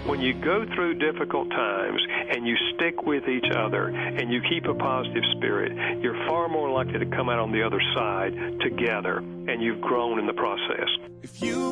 When you go through difficult times and you stick with each other and you keep a positive spirit, you're far more likely to come out on the other side together, and you've grown in the process. If you